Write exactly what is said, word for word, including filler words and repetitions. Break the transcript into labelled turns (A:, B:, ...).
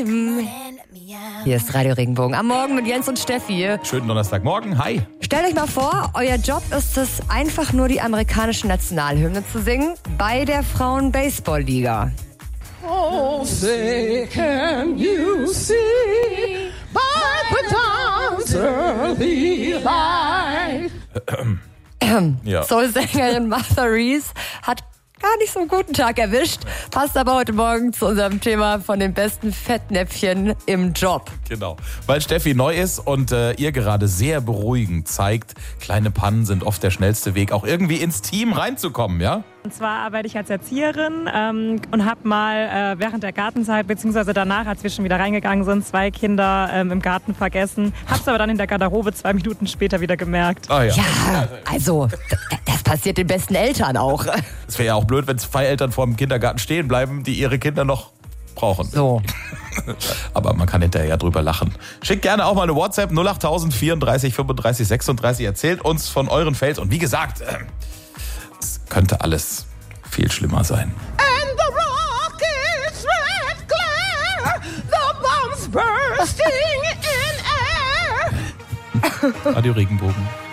A: Hier ist Radio Regenbogen. Am Morgen mit Jens und Steffi.
B: Schönen Donnerstagmorgen. Hi.
A: Stellt euch mal vor, euer Job ist es, einfach nur die amerikanische Nationalhymne zu singen bei der Frauen-Baseball-Liga.
C: Oh, say, can you see by the dawn's early light?
B: Ja.
A: Soul-Sängerin Martha Reese hat gar nicht so einen guten Tag erwischt. Passt aber heute Morgen zu unserem Thema von den besten Fettnäpfchen im Job.
B: Genau, weil Steffi neu ist und äh, ihr gerade sehr beruhigend zeigt, kleine Pannen sind oft der schnellste Weg, auch irgendwie ins Team reinzukommen, ja?
D: Und zwar arbeite ich als Erzieherin ähm, und habe mal äh, während der Gartenzeit beziehungsweise danach, als wir schon wieder reingegangen sind, zwei Kinder ähm, im Garten vergessen. Hab's aber dann in der Garderobe zwei Minuten später wieder gemerkt.
B: Ah, ja.
A: Ja, also, d- das passiert den besten Eltern auch.
B: Es wäre ja auch blöd, wenn zwei Eltern vor dem Kindergarten stehen bleiben, die ihre Kinder noch brauchen.
A: So.
B: Aber man kann hinterher drüber lachen. Schickt gerne auch mal eine WhatsApp null acht vierunddreißig fünfunddreißig sechsunddreißig. Erzählt uns von euren Fails. Und wie gesagt, äh, es könnte alles viel schlimmer sein.
C: And the rocket's red glare, the bombs bursting in air.
B: Radio Regenbogen.